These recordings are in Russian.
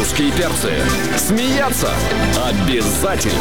Русские перцы. Смеяться обязательно.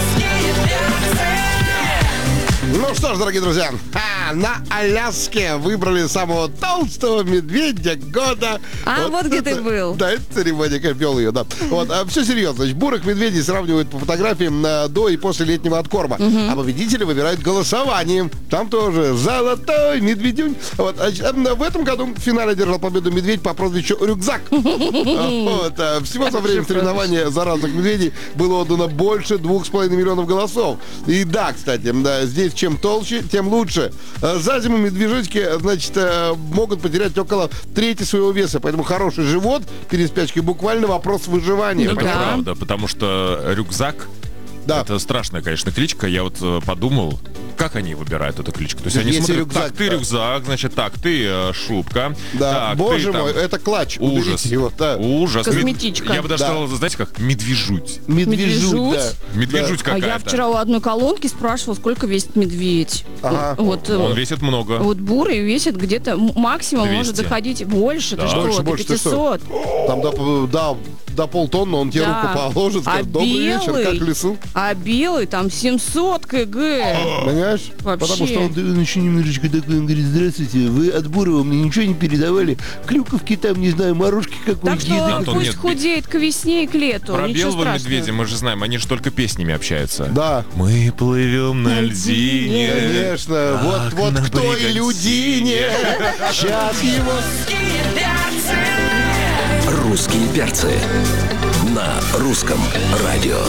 Ну что ж, дорогие друзья, на Аляске выбрали самого толстого медведя года. Вот где ты был. Да, это церемония, как вел ее, да. Все серьезно. Значит, бурых медведей сравнивают по фотографиям до и после летнего откорма. А победители выбирают голосованием. Там тоже золотой медведюнь. В этом году в финале держал победу медведь по прозвищу Рюкзак. Всего со временем соревнования за разных медведей было отдано больше 2,5 миллионов голосов. И да, кстати, здесь чем толще, тем лучше. За зиму медвежатки, значит, могут потерять около трети своего веса. Поэтому хороший живот перед спячкой буквально вопрос выживания. Это правда, потому что Рюкзак это страшная, конечно, кличка. Я вот подумал, как они выбирают эту кличку. То есть они Если смотрят, рюкзак, так, ты рюкзак, значит, так, ты шубка. Да, так, боже ты, мой, там, это клатч. Ужас. Его, да. Ужас. Косметичка. Я бы даже сказал, знаете как, медвежуть. Медвежуть, да. Медвежуть А какая-то. я вчера у одной колонки спрашивала, сколько весит медведь. Ага. Он весит много. Вот бурый весит где-то максимум 200. может доходить больше. Да. Ты что, Больше, до ты что? 500. Там до полтонны он тебе Да. руку положит, скажет, добрый вечер, как в лесу. А белый там 700 кг. Понимаешь? Вообще. Потому что он еще немножечко такой, он говорит, здравствуйте, вы от Бурова мне ничего не передавали? Клюковки там, не знаю, морожки какой-то. Так что Антон, пусть нет, худеет к весне и к лету. Про Ничего белого страшного. медведя мы же знаем, они же только песнями общаются. Да. Мы плывем на льдине. Конечно, как вот на к той бригантине. людине. Сейчас его... Русские перцы на русском радио.